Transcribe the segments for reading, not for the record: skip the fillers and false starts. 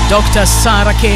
Dr. Sarah K.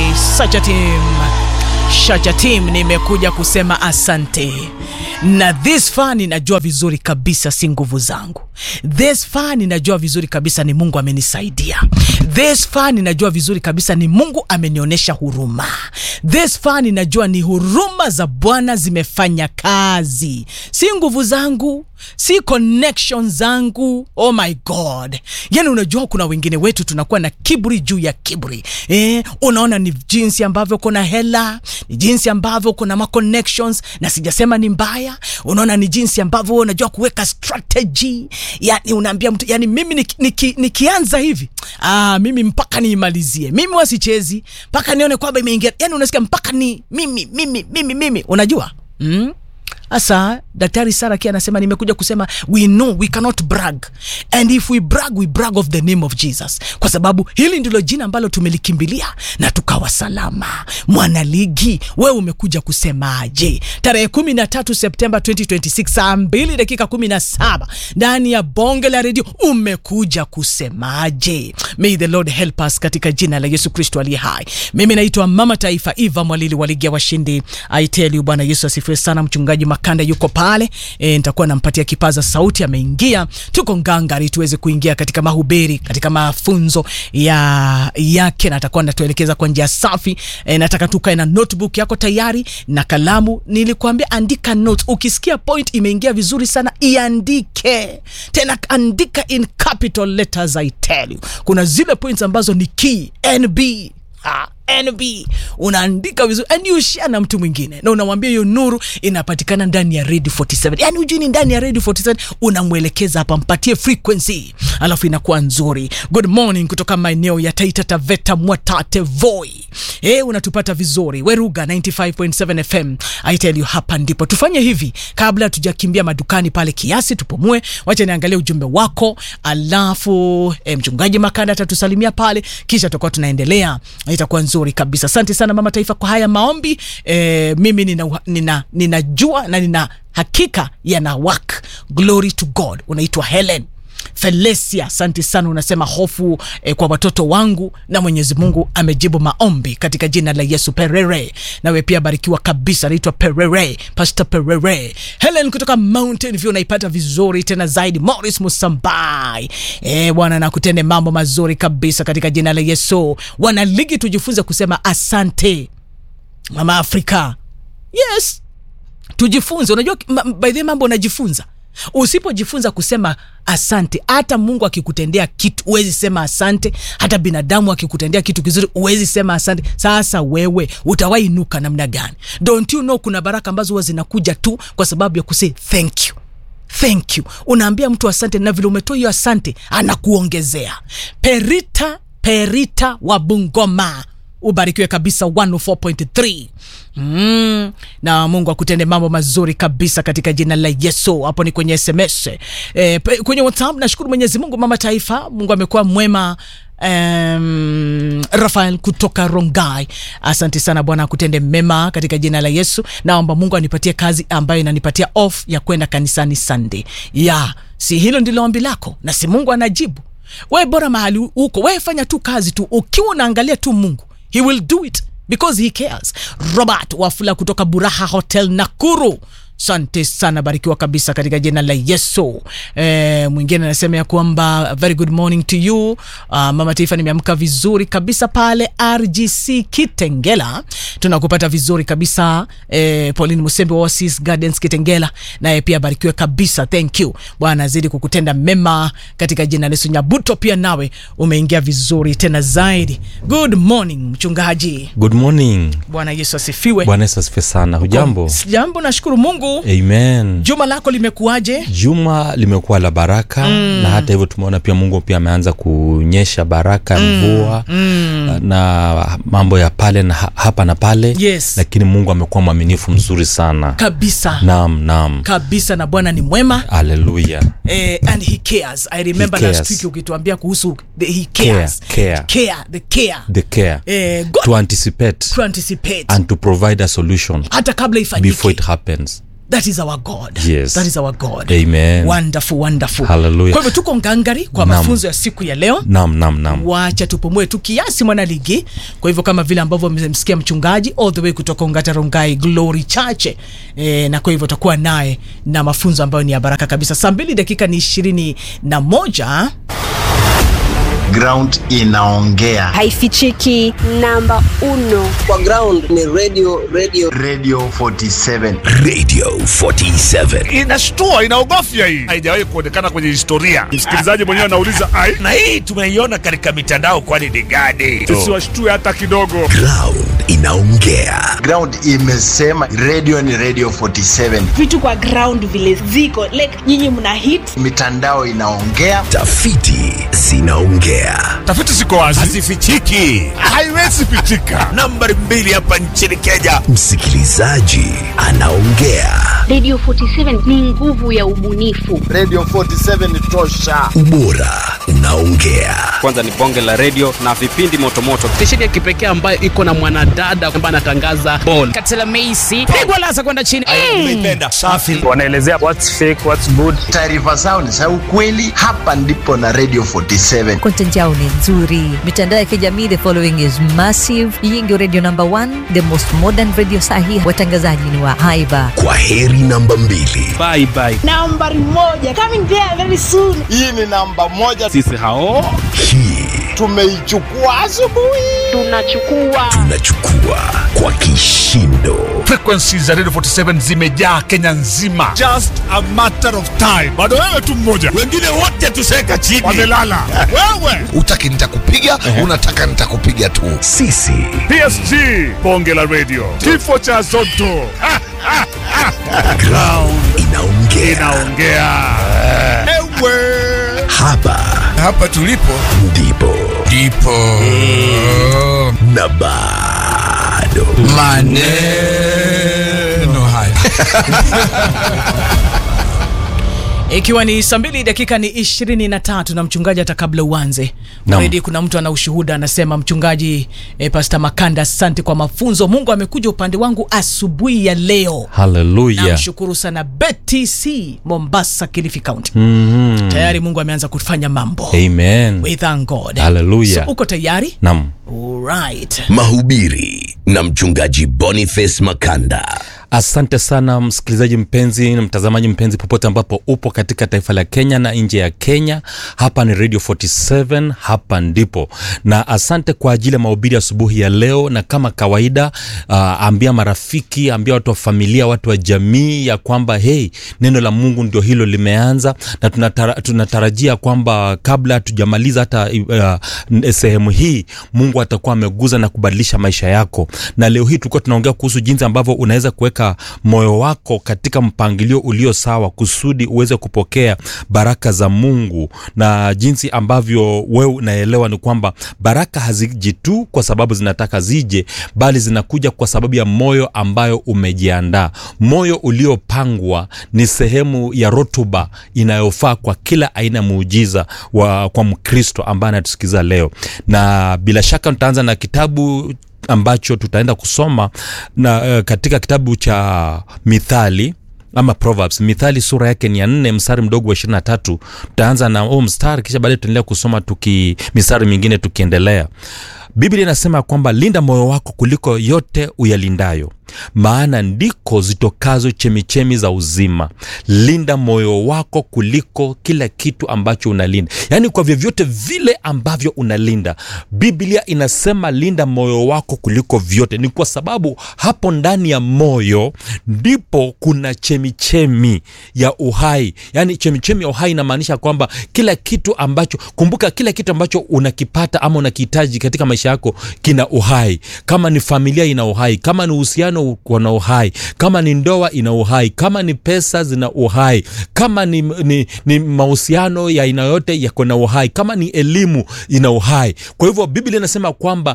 Shajatim, nimekuja kusema asante. Na this far ninajua vizuri kabisa si nguvu zangu. This far ninajua vizuri kabisa ni Mungu amenisaidia. This far ninajua vizuri kabisa ni Mungu amenionyesha huruma. This far ninajua ni huruma za Bwana zimefanya kazi. Si nguvu zangu, si connection zangu. Oh my God. Yani unajua kuna wengine wetu tunakuwa na kiburi juu ya kiburi. Unaona ni jinsi ambavyo kuna hela, ni jinsi ambavyo kuna ma connections, na sijasema ni mbaya. Unaona ni jinsi ambavyo unajua kuweka strategy. Yani unaambia mtu, yani mimi nikianza hivi, mimi mpaka niimalizie. Mimi wasichezi mpaka nione kwamba imeingia. Yani unasikia mpaka ni mimi. Unajua? Asa Daktari Sarah K anasema nimekuja kusema we know we cannot brag, and if we brag of the name of Jesus, kwa sababu hili ndilo jina ambalo tumelikimbilia na tukawa salama. Mwanaligi, wewe umekuja kusemaje? Tarehe 13 September 2026 saa 2:17 ndani ya bonge la radio umekuja kusemaje? May the Lord help us katika jina la Yesu Kristo aliye hai. Mimi naitwa Mama Taifa Eva Mwalili wa Ligi ya Washindi. I tell you, Bwana Yesu asifiwe sana. Mchungaji Makanda yuko pale, nitakuwa nampatia kipaza sauti, ameingia. Tuko ngangari tuweze kuingia katika mahubiri, katika mafunzo yake, na atakuwa anatuelekeza kwa njia safi. Nataka tukae na notebook yako tayari na kalamu. Nilikuambia andika notes. Ukisikia point imeingia vizuri sana, iandike. Tena andika in capital letters. I tell you, kuna zile points ambazo ni key, NB unaandika vizuri and you share na mtu mwingine, na unamwambia hiyo nuru inapatikana ndani ya Radio 47. Yani ujini ndani ya Radio 47 unamuelekeza hapa, mpatie frequency, alafu inakuwa nzuri. Good morning kutoka maeneo ya Taita Taveta, Mwatate, Voi. Unatupata vizuri Weruga 95.7 FM. I tell you, hapa ndipo tufanye hivi. Kabla tujakimbia madukani pale kiasi, tupumue. Wacha niangalie ujumbe wako, alafu mchungaji Makanda atatusalimia pale, kisha tutakuwa tunaendelea. Itakuwa nzuri kabisa. Asante sana Mama Taifa kwa haya maombi. Mimi ninajua na nina hakika yana work. Glory to God. Unaitwa Helen Felicia, asante sana. Unasema hofu kwa watoto wangu, na Mwenyezi Mungu amejibu maombi katika jina la Yesu. Perere, nawe pia barikiwa kabisa. Naitwa Perere, Pastor Perere. Helen kutoka Mountain View, naipata vizuri tena zaidi. Morris Musambai, Bwana na kutende mambo mazuri kabisa katika jina la Yesu. Wana ligi tujifunze kusema asante. Mama Afrika, yes, tujifunze. Unajua by the mambo unajifunza. Usipojifunza kusema asante, hata Mungu akikutendea kitu uwezi sema asante. Hata binadamu akikutendea kitu kizuri uwezi sema asante. Sasa wewe utawainuka namna gani? Don't you know kuna baraka ambazo huwa zinakuja tu kwa sababu ya kusay thank you. Thank you. Unaambia mtu asante, na vile umetoa hiyo asante anakuongezea. Perita wa Bungoma, ubarikiwe kabisa 104.3. Na Mungu akutende mambo mazuri kabisa katika jina la Yesu. Hapo ni kwenye SMS. Kwenye WhatsApp, nashukuru Mwenyezi Mungu Mama Taifa, Mungu amekuwa mwema. Rafael kutoka Rongai, asante sana. Bwana akutende mema katika jina la Yesu. Naomba Mungu anipatie kazi ambayo inanipatia off ya kwenda kanisani Sunday. Si hilo ndilo ombi lako, na si Mungu anajibu. Wewe bora mahali uko, wewe fanya tu kazi tu, ukiwa unaangalia tu Mungu, he will do it because he cares. Robert Wafula kutoka Buraha Hotel Nakuru, asante sana, barikiwa kabisa katika jina la Yesu. Mwingine anasema ya kwamba very good morning to you. Mama Taifa, nimeamka vizuri kabisa pale RGC Kitengela. Tunakupata vizuri kabisa. Pauline Musembe wa Oasis Gardens Kitengela, naye pia barikiwe kabisa. Thank you. Bwana azidi kukutenda mema katika jina la Yesu. Nyabuto pia nawe umeingia vizuri tena zaidi. Good morning mchungaji. Good morning. Bwana Yesu asifiwe. Bwana Yesu asifiwe sana. Hujambo? Jambo, nashukuru Mungu. Amen. Juma lako limekuaje? Juma limekuwa la baraka. Na hata hivyo tumeona pia Mungu pia ameanza kunyesha baraka, mvua na mambo ya pale na hapa na pale. Yes. Lakini Mungu amekuwa mwaminifu mzuri sana kabisa. Naam kabisa, na Bwana ni mwema. Hallelujah. And he cares. I remember last week ukituambia kuhusu he cares. The care. To anticipate and to provide a solution hata kabla ifanyike, before it happens. That is our God. Yes. That is our God. Amen. Wonderful, wonderful. Hallelujah. Kwa hivyo tuko ngangari kwa mafunzo ya siku ya leo. Naam. Wacha tupumue tu kiasi mwana ligi. Kwa hivyo kama vile ambavyo mmemsikia mchungaji all the way kutoka Ongata Rongai Glory Church. Na kwa hivyo tutakuwa naye na mafunzo ambayo ni ya baraka kabisa. Saa 2 dakika ni 21. Ground inaongea. Haifichiki. Namba 1 kwa ground ni radio 47. Radio 47. Inashtua, inaogofya hii. Haijawahi kuonekana kwenye historia. Msikilizaji mwenyewe anauliza ai. Na hii tumeiona katika mitandao, kwani ni gani? Tusiwashtue hata kidogo. Ground inaongea. Ground imesema radio ni radio 47. Vitu kwa ground vile ziko like nyinyi mna hit. Mitandao inaongea. Tafiti zinaongea. Tafiti ziko wazi. Hazifichiki. Haiwezi pichika. Nambari 2 hapa nchini Kenya. Msikilizaji anaongea. Radio 47 ni nguvu ya ubunifu. Radio 47 tosha. Ubora unaongea. Kwanza ni bonge la radio na vipindi motomoto. Stesheni ya kipekee ambayo iko na mwanadada ambaye anatangaza ball. Katela Macy. Pigwa laza kwenda chini. Umeipenda. Safi. Wanaelezea what's fake, what's good. Taarifa zao ni za ukweli. Hapa ndipo na Radio 47. Content yao ni nzuri. Mitandao ya kijamii, the following is massive. Hii ndio radio number 1, the most modern radio sahihi. Watangazaji ni wa haiba. Kwa heri namba 2. Bye bye. Nambari 1 coming there very soon. Hii ni namba 1. Sisi hao Hii tumeichukua asubuhi. tunachukua kwa kishindo. Frequencies za Radio 47 zimejaa Kenya nzima. Just a matter of time. Bado wewe tu mmoja. Wengine wote tuseka chini. Wamelala. Wewe Utaki nitakupiga, unataka nitakupiga tu. Sisi PSG bonge la radio. Kifo cha Zotto. Ground inaongea. Ewe. Hapa tulipo ndipo na bado maneno haya. Ikiwa ni saa 2 dakika ni 23 na mchungaji hata kabla uanze. Already kuna mtu ana ushuhuda anasema mchungaji Pastor Makanda, asante kwa mafunzo. Mungu amekuja upande wangu asubuhi ya leo. Hallelujah. Namshukuru sana BTC Mombasa Kilifi County. Tayari Mungu ameanza kufanya mambo. Amen. We thank God. Hallelujah. So uko tayari? Naam. Alright. Mahubiri na mchungaji Boniface Makanda. Asante sana msikilizaji mpenzi na mtazamaji mpenzi popote ambapo upo katika taifa la Kenya na nje ya Kenya. Hapa ni Radio 47, hapa ndipo. Na asante kwa ajili ya mahubiri asubuhi ya leo, na kama kawaida ambia marafiki, ambia watu wa familia, watu wa jamii ya kwamba hey, neno la Mungu ndio hilo limeanza, na tunatarajia kwamba kabla tujamaliza hata sehemu hii Mungu atakuwa ameguza na kubadilisha maisha yako. Na leo hii tulikuwa tunaongea kuhusu jinsi ambavyo unaweza kuweka moyo wako katika mpangilio ulio sawa kusudi uweze kupokea baraka za Mungu, na jinsi ambavyo wewe unaelewa ni kwamba baraka haziji tu kwa sababu zinataka zije, bali zinakuja kwa sababu ya moyo ambayo umejiandaa. Moyo uliopangwa ni sehemu ya rotuba inayofaa kwa kila aina muujiza kwa Mkristo ambaye anatusikiza leo. Na bila shaka tutaanza na kitabu ambacho tutaenda kusoma na katika kitabu cha Mithali ama Proverbs. Mithali sura yake ni 4 mstari mdogo wa 23. Tutaanza na mstari kisha baadaye tutaendelea kusoma mistari mingine tukiendelea. Biblia inasema kwamba linda moyo wako kuliko yote uyalindayo, maana ndiko zitokazo chemichemi za uzima. Linda moyo wako kuliko kila kitu ambacho unalinda. Yaani kwa vyovyote vile ambavyo unalinda. Biblia inasema linda moyo wako kuliko vyote. Ni kwa sababu hapo ndani ya moyo ndipo kuna chemichemi ya uhai. Yaani chemichemi ya uhai inamaanisha kwamba kila kitu ambacho, kumbuka kila kitu ambacho unakipata ama unakihitaji katika maisha yako kina uhai. Kama ni familia ina uhai, kama ni uhusiano una uhai, kama ni ndoa ina uhai, kama ni pesa zina uhai, kama ni mahusiano ya aina yote yako na uhai, kama ni elimu ina uhai. Kwa hivyo Biblia inasema kwamba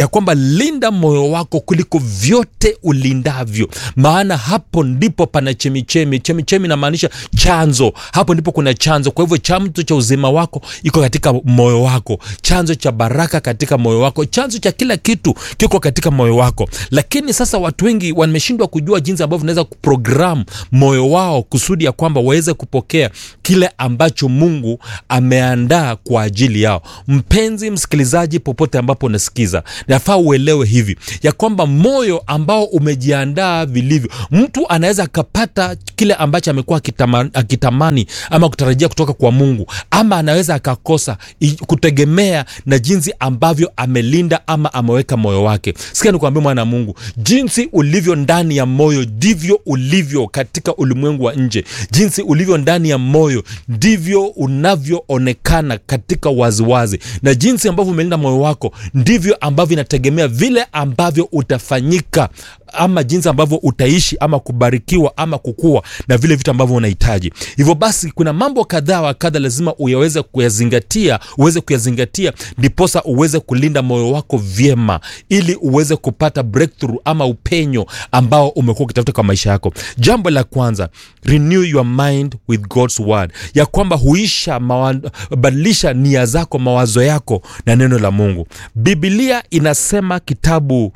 linda moyo wako kuliko vyote ulindavyo, maana hapo ndipo pana chemichemi. Chemichemi inamaanisha chanzo. Hapo ndipo kuna chanzo. Kwa hivyo chanzo cha uzima wako iko katika moyo wako, chanzo cha baraka katika moyo wako, chanzo cha kila kitu kiko katika moyo wako. Lakini sasa watu wengi wameshindwa kujua jinsi ambavyo unaweza kuprogram moyo wao kusudi ya kwamba waweze kupokea kile ambacho Mungu ameandaa kwa ajili yao. Mpenzi msikilizaji, popote ambapo unasikiza, nafaa uelewe hivi ya kwamba moyo ambao umejiandaa vilivyo, mtu anaweza akapata kile ambacho amekuwa akitamani ama kutarajia kutoka kwa Mungu, ama anaweza akakosa kutegemea na jinsi ambavyo amelinda ama ameweka moyo wake. Sikia nikwambie mwana Mungu, jinsi ulivyo ndani ya moyo ndivyo ulivyo katika ulimwengu wa nje. Jinsi ulivyo ndani ya moyo ndivyo unavyoonekana katika waziwazi, na jinsi ambavyo umelinda moyo wako ndivyo ambavyo inategemea vile ambavyo utafanyika ama jinsi ambavyo utaishi ama kubarikiwa ama kukua na vile vitu ambavyo unahitaji. Hivyo basi kuna mambo kadhaa wa kadha lazima uweze kuyazingatia ndiposa uweze kulinda moyo wako vyema, ili uweze kupata breakthrough ama upenyo ambao umekuwa ukitafuta kwa maisha yako. Jambo la kwanza, renew your mind with God's word, ya kwamba badilisha nia zako, mawazo yako na neno la Mungu. Biblia inasema kitabu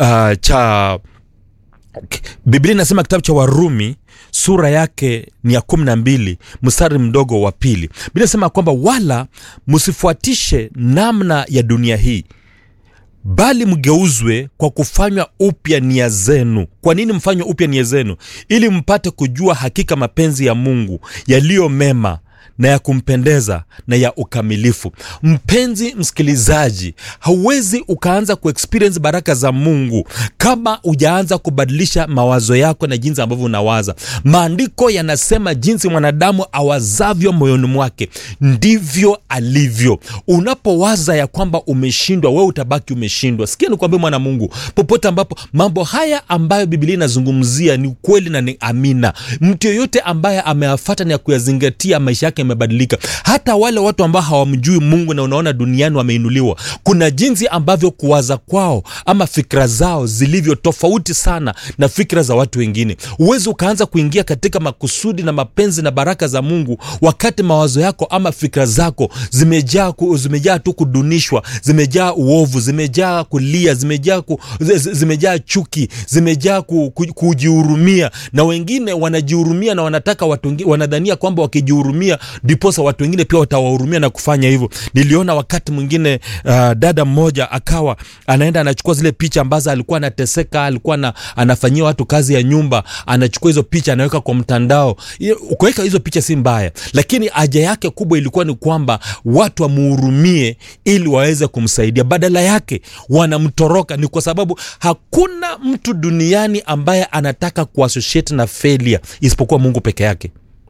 cha Warumi sura yake ni ya 12 mstari mdogo wa 2. Biblia inasema kwamba wala msifuatishe namna ya dunia hii, bali mgeuzwe kwa kufanywa upya nia zenu. Kwa nini mfanywe upya nia zenu? Ili mpate kujua hakika mapenzi ya Mungu yaliyo mema na ya kumpendeza na ya ukamilifu. Mpenzi msikilizaji, hauwezi ukaanza kuexperience baraka za Mungu kama hujaanza kubadilisha mawazo yako na jinsi ambavyo unawaza. Maandiko yanasema jinsi mwanadamu awazavyo moyoni mwake ndivyo alivyo. Unapowaza ya kwamba umeshindwa, wewe utabaki umeshindwa. Sikia nikwambie mwana Mungu, popote ambapo mambo haya ambayo Biblia inazungumzia ni kweli na ni amina, mtu yoyote ambaye ameyafuata na kuyazingatia, maisha yake yamebadilika. Hata wale watu ambao hawamjui Mungu na unaona duniani wameinuliwa, kuna jinsi ambavyo kuwaza kwao ama fikra zao zilivyo tofauti sana na fikra za watu wengine. Uwezo ukaanza kuingia katika makusudi na mapenzi na baraka za Mungu wakati mawazo yako ama fikra zako zimejaa tu kudunishwa, zimejaa uovu, zimejaa kulia, zimejaa chuki, zimejaa kujihurumia, na wengine wanajihurumia na wanataka watu wengine, wanadhania kwamba wakijihurumia ndiposa watu wengine pia watawahurumia na kufanya hivyo. Niliona wakati mwingine dada mmoja akawa anaenda anachukua zile picha ambazo alikuwa anateseka, alikuwa anafanyia watu kazi ya nyumba, anachukua hizo picha anaweka kwa mtandao. Kuweka hizo picha si mbaya, lakini haja yake kubwa ilikuwa ni kwamba watu wamuhurumie ili waweze kumsaidia. Badala yake wanamtoroka. Ni kwa sababu hakuna mtu duniani ambaye anataka kuassociate na failure isipokuwa Mungu peke yake.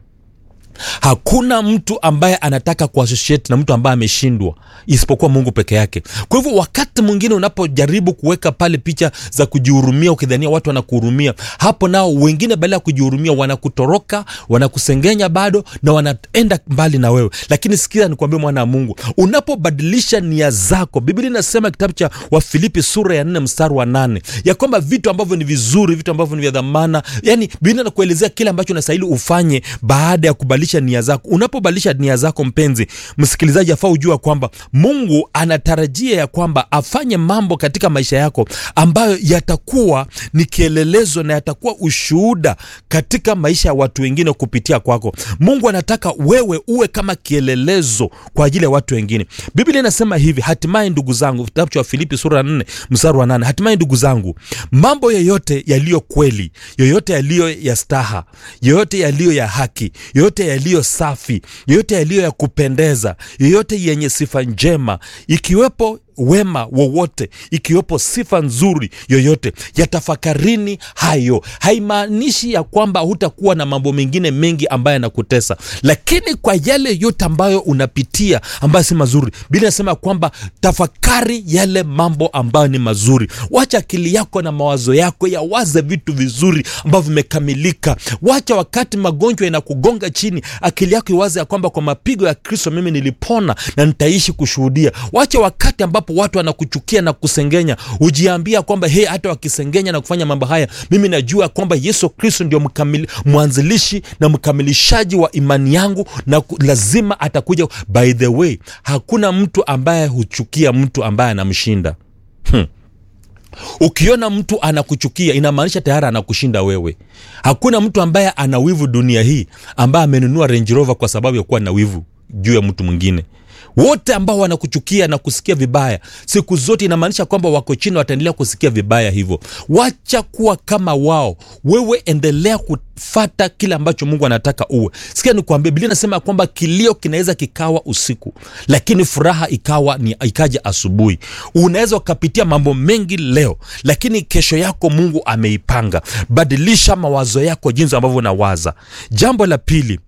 Hakuna mtu ambaye anataka kuassociate na mtu ambaye ameshindwa isipokuwa Mungu peke yake. Kwa hivyo wakati mwingine unapojaribu kuweka pale picha za kujihurumia ukidhania watu wanakuhurumia, hapo nao wengine badala ya kujihurumia wanakutoroka, wanakusengenya bado na wanaenda mbali na wewe. Lakini sikia nikwambie mwana wa Mungu, unapobadilisha nia zako, Biblia inasema kitabu cha Wafilipi sura ya 4 mstari wa 8 ya kwamba vitu ambavyo ni vizuri, vitu ambavyo ni vya dhamana, yani Biblia inakuelezea kile ambacho unastahili ufanye baada ya kubadilisha nia zako. Unapobadilisha nia zako, mpenzi msikilizaji, afaa ujua kwamba Mungu anatarajia ya kwamba afanye mambo katika maisha yako ambayo yatakuwa ni kielelezo na yatakuwa ushuhuda katika maisha ya watu wengine kupitia kwako. Mungu anataka wewe uwe kama kielelezo kwa ajili ya watu wengine. Biblia inasema hivi, hatimaye ndugu zangu, kitabu cha Filipi sura 4 mstari wa 8, hatimaye ndugu zangu, mambo yoyote yaliyo kweli, yoyote yaliyo ya staha, yoyote yaliyo ya haki, yoyote yaliyo safi, yoyote yaliyo ya kupendeza, yoyote yenye sifa njema, ikiwepo wema wowote, ikiwepo sifa nzuri yoyote, yatafakarini hayo. Haimaanishi ya kwamba hutakuwa na mambo mengine mengi ambayo yanakutesa, lakini kwa yale yote ambayo unapitia ambayo si mazuri, Biblia inasema kwamba tafakari yale mambo ambayo ni mazuri. Wacha akili yako na mawazo yako yawaze vitu vizuri ambavyo vimekamilika. Wacha wakati magonjwa yanakugonga chini, akili yako iwaze ya kwamba kwa mapigo ya Kristo mimi nilipona na nitaishi kushuhudia. Wacha wakati ambapo watu wanakuchukia na kusengenya, ujiambia kwamba hata wakisengenya na kufanya mambo haya, mimi najua kwamba Yesu Kristo ndio mwanzilishi na mkamilishaji wa imani yangu na lazima atakuja. By the way, hakuna mtu ambaye huchukia mtu ambaye anamshinda. Ukiona mtu anakuchukia, inamaanisha tayari anakushinda wewe. Hakuna mtu ambaye ana wivu dunia hii ambaye amenunua Range Rover kwa sababu ya kuwa na wivu juu ya mtu mwingine. Wote ambao wanakuchukia na kusikia vibaya siku zote, inamaanisha kwamba wako chini, wataendelea kusikia vibaya hivyo. Wacha kuwa kama wao, wewe endelea kufuata kile ambacho Mungu anataka uwe. Sikia nikwambie, Biblia inasema kwamba kilio kinaweza kikawa usiku, lakini furaha ikaja asubuhi. Unaweza ukapitia mambo mengi leo, lakini kesho yako Mungu ameipanga. Badilisha mawazo yako jinsi ambavyo unawaza. Jambo la pili,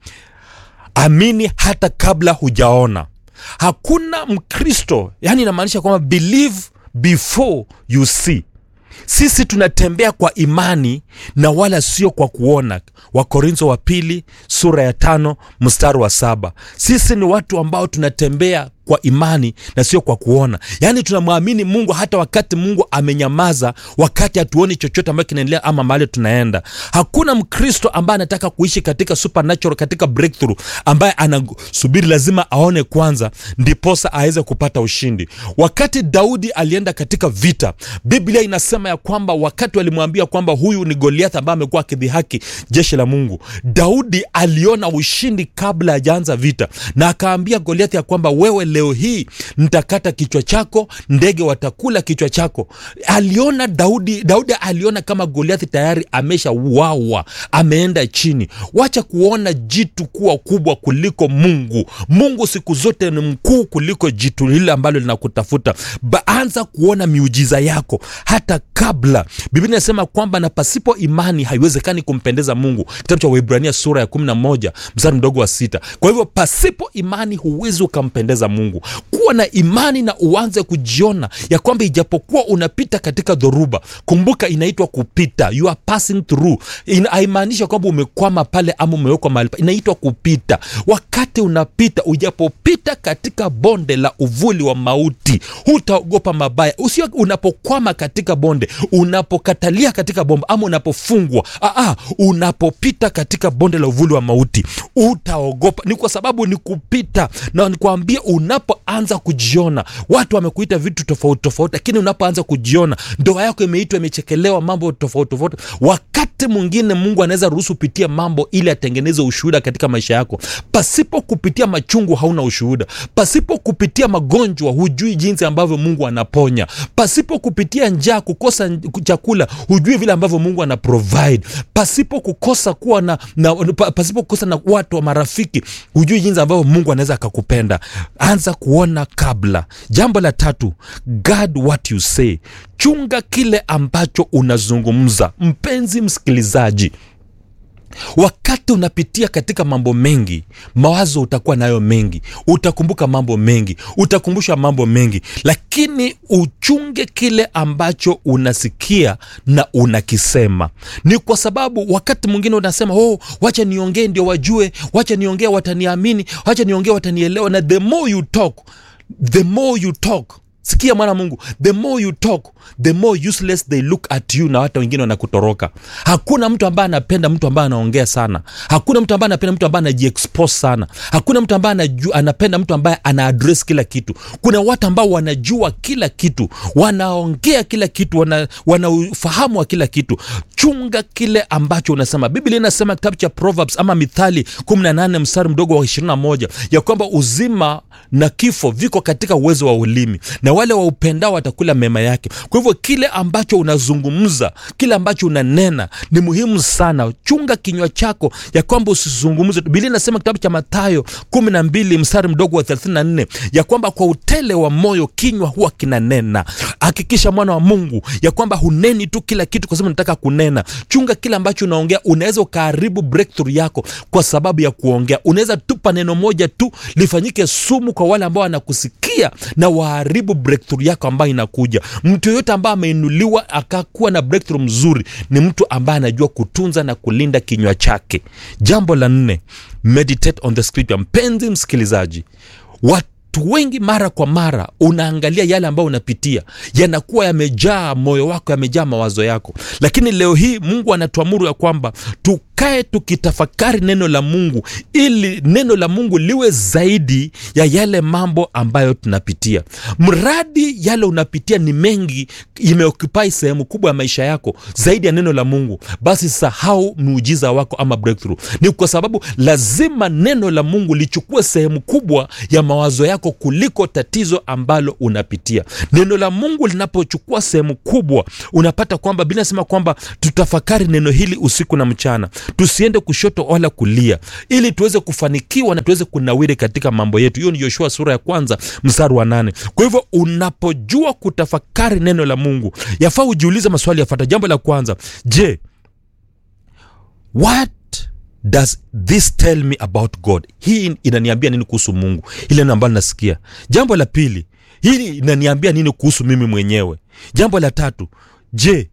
amini hata kabla hujaona. Hakuna Mkristo, yani inamaanisha kwamba believe before you see. Sisi tunatembea kwa imani na wala sio kwa kuona. Wakorintho wa pili sura ya 5 mstari wa 7. Sisi ni watu ambao tunatembea kwa imani na sio kwa kuona. Yani tunamwamini Mungu hata wakati Mungu amenyamaza, wakati hatuoni chochote ambacho kinaendelea ama mahali tunaenda. Hakuna Mkristo ambaye anataka kuishi katika supernatural, katika breakthrough, ambaye anasubiri lazima aone kwanza ndiposa aweze kupata ushindi. Wakati Daudi alienda katika vita, Biblia inasema ya kwamba wakati walimwambia kwamba huyu ni Goliath ambaye amekuwa akidhihaki jeshi la Mungu, Daudi aliona ushindi kabla hajaanza vita, na akaambia Goliath ya kwamba wewe leo hii nitakata kichwa chako, ndege watakula kichwa chako. Aliona Daudi aliona kama Goliath tayari ameshauawa, ameenda chini. Wacha kuona jitu kuwa kubwa kuliko Mungu. Mungu siku zote ni mkuu kuliko jitu lile ambalo linakutafuta. Anza kuona miujiza yako hata kabla. Biblia inasema kwamba na pasipo imani haiwezekani kumpendeza Mungu. Kitabu cha Waebrania sura ya 11 mstari mdogo wa 6. Kwa hivyo pasipo imani huwezi ukampendeza Mungu. Kuwa na imani na uanze kujiona ya kwamba ijapokuwa unapita katika dhoruba, kumbuka inaitwa kupita. You are passing through. Haimaanishi kwamba umekwama pale ama umewekwa mahali, inaitwa kupita. Wakati unapita, ujapopita katika bonde la uvuli wa mauti, hutaogopa mabaya. Usio unapokwama katika bonde, unapokatalia katika bomba ama unapofungwa, unapopita katika bonde la uvuli wa mauti, utaogopa. Ni kwa sababu ni kupita. Na nikwambie, unapoanza kujiona, watu wamekuita vitu tofauti tofauti, lakini unapoanza kujiona, ndoa yako imeitwa, imechekelewa mambo tofauti tofauti, wakati mwingine Mungu anaweza ruhusu pitia mambo ili atengeneze ushuhuda katika maisha yako. Pasipo kupitia machungu hauna ushuhuda. Pasipo kupitia magonjwa hujui jinsi ambavyo Mungu anaponya. Pasipo kupitia njaa, kukosa chakula, hujui vile ambavyo Mungu ana provide. Pasipo kukosa kuwa pasipo kukosa na watu wa marafiki, hujui jinsi ambavyo Mungu anaweza akakupenda. Anza kuona kabla. Jambo la tatu, guard what you say. Chunga kile ambacho unazungumza. Mpenzi msikilizaji, wakati unapitia katika mambo mengi, mawazo utakuwa nayo mengi, utakumbuka mambo mengi, utakumbusha mambo mengi, lakini uchunge kile ambacho unasikia na unakisema. Ni kwa sababu wakati mwingine unasema, wacha niongee ndio wajue, wacha niongee wataniamini, wacha niongee watanielewa. Na the more you talk, sikia mwana Mungu, the more you talk, the more useless they look at you, na hata wengine wanakutoroka. Hakuna mtu ambaye anapenda mtu ambaye anaongea sana. Hakuna mtu ambaye anapenda mtu ambaye anajiexpose sana. Hakuna mtu ambaye anapenda mtu ambaye ana address kila kitu. Kuna watu ambao wanajua kila kitu, wanaongea kila kitu, wanafahamu kila kitu. Chunga kile ambacho unasema. Biblia inasema kitabu cha Proverbs ama Mithali 18 mstari mdogo wa 21 ya kwamba uzima na kifo viko katika uwezo wa ulimi, na wale waupendao watakula mema yake. Kwa hivyo kile ambacho unazungumza, kile ambacho unanena ni muhimu sana. Chunga kinywa chako ya kwamba usizungumze. Biblia inasema kitabu cha Mathayo 12 mstari mdogo wa 34 ya kwamba kwa utele wa moyo kinywa huwa kinanena. Hakikisha mwana wa Mungu ya kwamba huneni tu kila kitu kwa sababu unataka kunena. Chunga kile ambacho unaongea. Unaweza ukaharibu breakthrough yako kwa sababu ya kuongea. Unaweza tupa neno moja tu lifanyike sumu kwa wale ambao wanakusikia na waharibu breakthrough yako ambayo inakuja. Mtu yote ambaye ameinuliwa akakuwa na breakthrough mzuri ni mtu ambaye anajua kutunza na kulinda kinywa chake. Jambo la 4, meditate on the scripture. Mpenzi msikilizaji, watu watu wengi mara kwa mara unaangalia yale ambayo unapitia, yanakuwa yamejaa moyo wako, yamejaa mawazo yako. Lakini leo hii Mungu anatuamuru ya kwamba tukae tukitafakari neno la Mungu, ili neno la Mungu liwe zaidi ya yale mambo ambayo tunapitia. Mradi yale unapitia ni mengi, imeoccupy sehemu kubwa ya maisha yako zaidi ya neno la Mungu, basi sahau muujiza wako ama breakthrough. Ni kwa sababu lazima neno la Mungu lichukue sehemu kubwa ya mawazo yako kuliko tatizo ambalo unapitia. Neno la Mungu linapochukua sehemu kubwa, unapata kwamba Biblia inasema kwamba tutafakari neno hili usiku na mchana, tusiende kushoto wala kulia, ili tuweze kufanikiwa na tuweze kunawiri katika mambo yetu. Hiyo ni Yoshua sura ya 1 mstari wa 8. Kwa hivyo unapojua kutafakari neno la Mungu, yafaa ujiulize maswali yafuatayo. Jambo la kwanza, je, what does this tell me about God? Hii inaniambia nini kuhusu Mungu, ile ambalo nasikia? Jambo la pili, hii inaniambia nini kuhusu mimi mwenyewe? Jambo la tatu, je,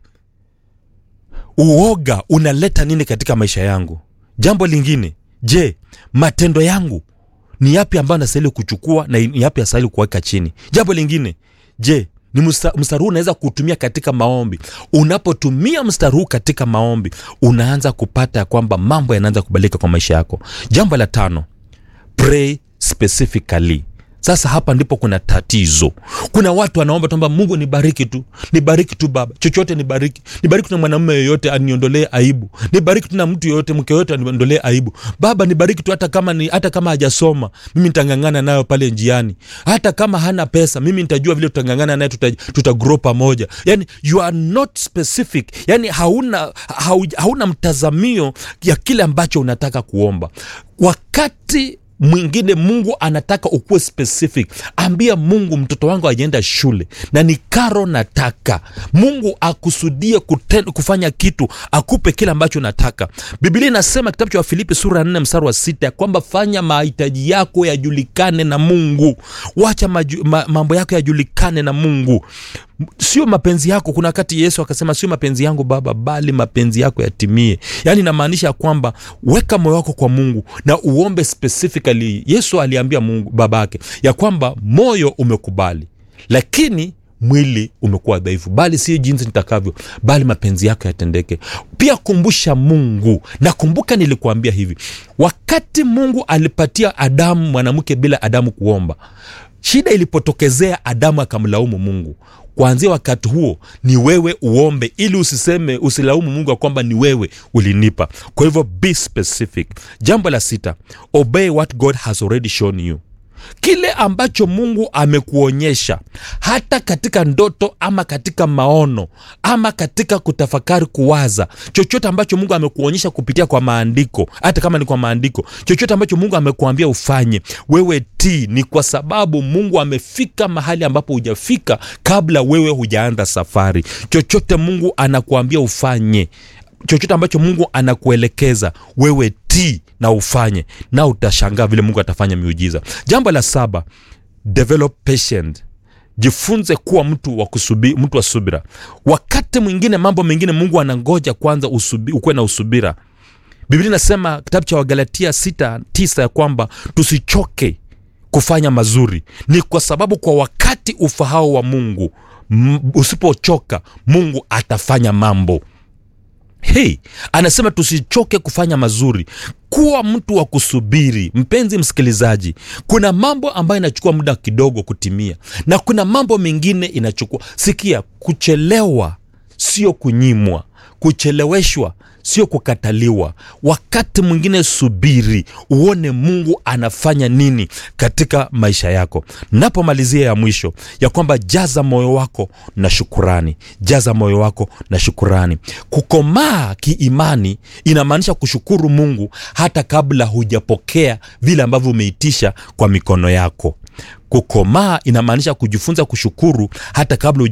uoga unaleta nini katika maisha yangu? Jambo lingine, je, matendo yangu ni yapi ambayo nastahili kuchukua na ni yapi nastahili kuweka chini? Jambo lingine, je, ni mstari huu unaweza kutumia katika maombi? Unapotumia mstari huu katika maombi, unaanza kupata ya kwamba mambo yanaanza kubadilika kwa maisha yako. Jambo la tano, pray specifically. Sasa hapa ndipo kuna tatizo. Kuna watu wanaomba kwamba Mungu nibariki tu baba, chochote nibariki na mwanamume yoyote aniondolee aibu, nibariki tu na mtu yoyote, mke yoyote aniondolee aibu, baba nibariki tu, hata kama hajasoma mimi nitangangana nayo pale njiani, hata kama hana pesa mimi nitajua vile tutangangana naye, tutagrow pamoja. Yani you are not specific, yani hauna mtazamio ya kile ambacho unataka kuomba. Wakati mwingine Mungu anataka ukuwe specific. Ambia Mungu, mtoto wangu hajaenda shule na ni karo nataka. Mungu akusudie kufanya kitu, akupe kile ambacho nataka. Biblia inasema kitabu cha Wafilipi sura 4 mstari wa 6 kwamba fanya mahitaji yako yajulikane na Mungu. Wacha mambo yako yajulikane na Mungu, sio mapenzi yako. Kuna wakati Yesu akasema sio mapenzi yangu Baba, bali mapenzi yako yatimie. Yani inamaanisha kwamba weka moyo wako kwa Mungu na uombe specifically. Yesu aliambia Mungu babake ya kwamba moyo umekubali, lakini mwili umekuwa dhaifu, bali si jinsi nitakavyo, bali mapenzi yako yatendeke. Pia kumbusha Mungu, na kumbuka nilikuambia hivi, wakati Mungu alipatia Adamu mwanamke bila Adamu kuomba, shida ilipotokezea Adamu akamlaumu Mungu. Kuanzia wakati huo ni wewe uombe, ili usilaumu Mungu ya kwamba ni wewe ulinipa. Kwa hivyo be specific. Jambo la 6, obey what God has already shown you. Kile ambacho Mungu amekuonyesha, hata katika ndoto ama katika maono ama katika kutafakari, kuwaza, chochote ambacho Mungu amekuonyesha kupitia kwa maandiko, hata kama ni kwa maandiko, chochote ambacho Mungu amekuambia ufanye, wewe tii. Ni kwa sababu Mungu amefika mahali ambapo hujafika kabla wewe hujaanza safari. Chochote Mungu anakuambia ufanye, chochote ambacho Mungu anakuelekeza, wewe tii na ufanye, na utashangaa vile Mungu atafanya miujiza. Jambo la 7, develop patience. Jifunze kuwa mtu wa subira. Wakati mwingine mambo mengine Mungu anangoja kwanza ukuwe na usubira. Biblia inasema kitabu cha Wagalatia 6:9 ya kwamba tusichoke kufanya mazuri. Ni kwa sababu kwa wakati ufahao wa Mungu, usipochoka Mungu atafanya mambo. Anasema tusichoke kufanya mazuri, kuwa mtu wa kusubiri. Mpenzi msikilizaji, kuna mambo ambayo inachukua muda kidogo kutimia, na kuna mambo mengine inachukua. Sikia, kuchelewa sio kunyimwa, kucheleweshwa sio kukataliwa. Wakati mwingine subiri, uone Mungu anafanya nini katika maisha yako. Napomalizia ya mwisho ya kwamba jaza moyo wako na shukurani. Jaza moyo wako na shukurani. Kukomaa kiimani inamaanisha kushukuru Mungu hata kabla hujapokea vile ambavyo umeitisha kwa mikono yako. Kukomaa inamaanisha kujifunza kushukuru hata kabla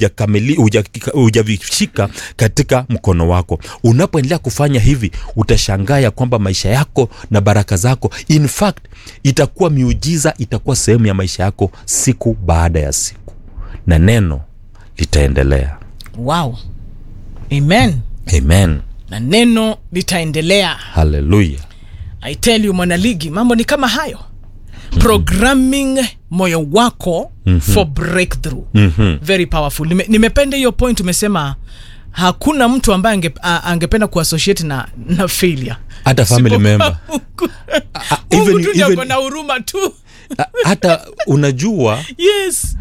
hujavishika katika mkono wako. Unapoendelea kufanya hivi, utashangaa ya kwamba maisha yako na baraka zako, in fact, itakuwa miujiza, itakuwa sehemu ya maisha yako siku baada ya siku, na neno litaendelea. Wow. Amen. Amen. Na neno litaendelea. Hallelujah. I tell you, mwanaligi, mambo ni kama hayo. Programming moyo wako for breakthrough. Very powerful. Nimependa hiyo point umesema hakuna mtu ambaye angependa kuassociate na failure. Hata family member. Even na huruma tu. Hata unajua yes.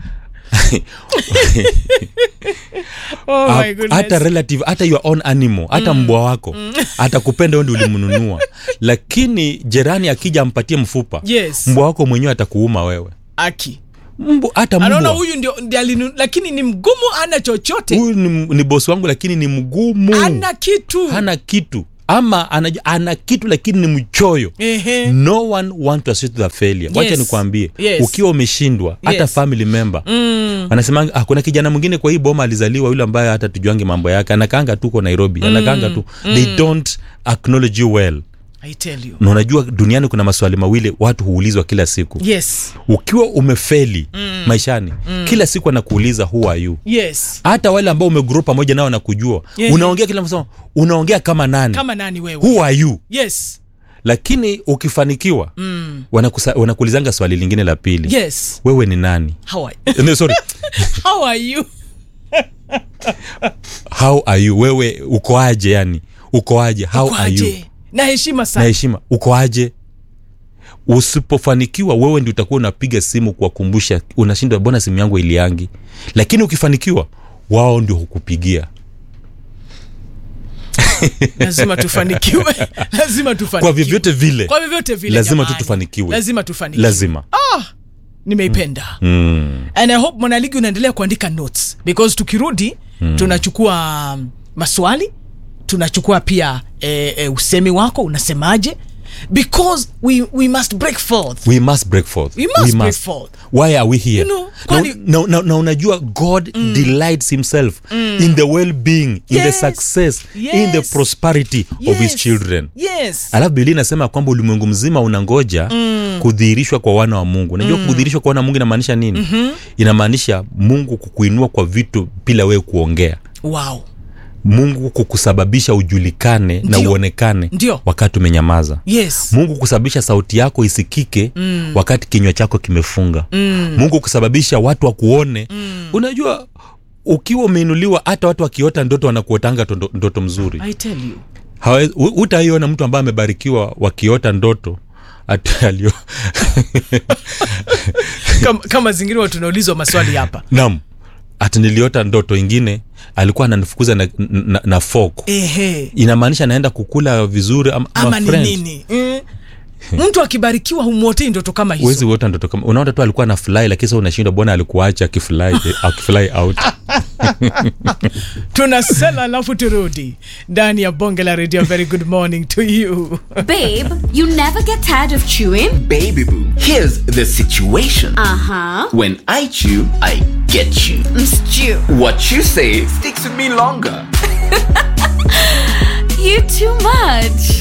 Oh my goodness. Hata relative, hata your own animal, hata mbwa wako atakupenda wewe ndio ulimnunua. Lakini jirani akija ampatie mfupa, yes, mbwa wako mwenyewe atakuuma wewe. Hata mbwa. Anaona huyu ndio lakini ni mgumu, ana chochote. Huyu ni boss wangu lakini ni mgumu. Hana kitu. Ama ana kitu lakini ni mchoyo. No one want to assist the failure. Yes. Wacha nikwambie, ukiwa umeshindwa, hata family member wanasema kuna kijana mwingine kwa hii boma alizaliwa yule ambaye hata tujuange mambo yake, anakaanga tu kwa Nairobi, anakaanga tu. They don't acknowledge you well. I tell you. Na unajua duniani kuna maswali mawili watu huulizwa kila siku. Yes. Ukiwa umefeli maishani, kila siku anakuuliza who are you? Yes. Hata wale ambao umegrow pamoja nao wanakujua. Unaongea kila mtu, unaongea kama nani? Kama nani wewe? Who are you? Yes. Lakini ukifanikiwa, wanakuulizanga swali lingine la pili. Yes. Wewe ni nani? How are you? No, sorry. How are you? How are you? Wewe uko aje yani? Uko aje? How are you? Na heshima sana. Na heshima. Uko aje? Usipofanikiwa wewe ndio utakuwa unapiga simu kuwakumbusha, unashindwa mbona simu yangu iliangi. Lakini ukifanikiwa wao ndio hukupigia. Lazima tufanikiwe. Lazima tufanikiwe. Kwa vyovyote vile. Kwa vyovyote vile. Lazima tufanikiwe. Lazima tufanikiwe. Lazima. Nimeipenda. And I hope Mwanaligi unaendelea kuandika notes because tukirudi tunachukua maswali, tunachukua pia usemi wako unasemaje, because we must break forth. We must break forth. Break forth. Why are we here? You know, no, unajua God delights himself in the well-being, in the success, in the prosperity of his children. Yes. Alafu Biblia inasema kwamba ulimwengu mzima unangoja kudhihirishwa kwa wana wa Mungu. Unajua kudhihirishwa kwa wana wa Mungu inamaanisha nini? Inamaanisha Mungu kukuinua kwa vitu bila wewe kuongea. Wow. Mungu kukusababisha ujulikane na uonekane wakati umenyamaza. Yes. Mungu kusababisha sauti yako isikike wakati kinywa chako kimefunga. Mungu kusababisha watu wakuone. Unajua ukiwa umeinuliwa, hata watu wakiota ndoto wanakuotanga ndoto mzuri. I tell you. Utaiona mtu ambaye amebarikiwa wakiota ndoto atalio. kama zingine tunaulizwa maswali hapa. Naam. Ati niliota ndoto ingine alikuwa ananifukuza na fork. Inamaanisha naenda kukula vizuri ama nini? Mtu akibarikiwa humuotei ndoto kama hizo. Huwezi uota ndoto kama. Unaona tu alikuwa na fly lakini sasa unashindwa bwana alikuacha akifly out. Tunasela alafu turudi ndani ya Bonge la Radio. Very good morning to you. Babe, you never get tired of chewing? Baby boo, here's the situation. When I chew, I get you. Stew. What you say sticks with me longer. You too much.